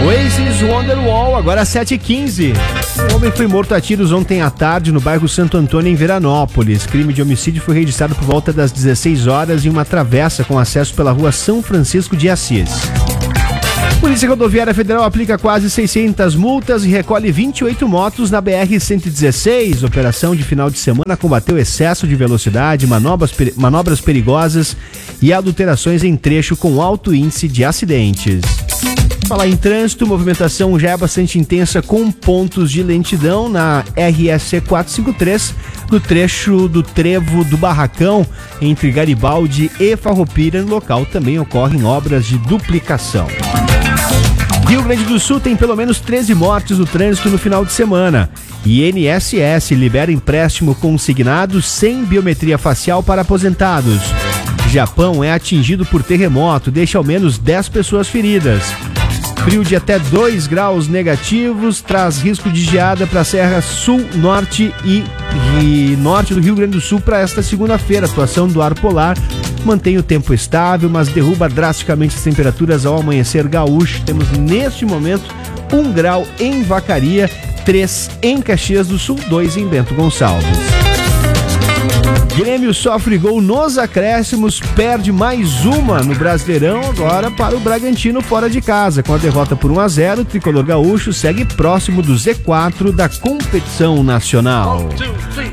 Oasis Wonderwall, agora 7h15. Um homem foi morto a tiros ontem à tarde no bairro Santo Antônio, em Veranópolis. Crime de homicídio foi registrado por volta das 16 horas em uma travessa com acesso pela rua São Francisco de Assis. Polícia Rodoviária Federal aplica quase 600 multas e recolhe 28 motos na BR-116. Operação de final de semana combateu excesso de velocidade, manobras perigosas e adulterações em trecho com alto índice de acidentes. Falar em trânsito, movimentação já é bastante intensa com pontos de lentidão na RSC 453, no trecho do Trevo do Barracão, entre Garibaldi e Farroupilha. No local também ocorrem obras de duplicação. Rio Grande do Sul tem pelo menos 13 mortes no trânsito no final de semana. INSS libera empréstimo consignado sem biometria facial para aposentados. Japão é atingido por terremoto, deixa ao menos 10 pessoas feridas. Frio de até 2 graus negativos traz risco de geada para a Serra Sul, Norte e Norte do Rio Grande do Sul para esta segunda-feira. A atuação do ar polar mantém o tempo estável, mas derruba drasticamente as temperaturas ao amanhecer gaúcho. Temos neste momento 1 grau em Vacaria, 3 em Caxias do Sul, 2 em Bento Gonçalves. Grêmio sofre gol nos acréscimos, perde mais uma no Brasileirão agora para o Bragantino fora de casa. Com a derrota por 1-0, o tricolor gaúcho segue próximo do Z4 da competição nacional. 1, 2, 3,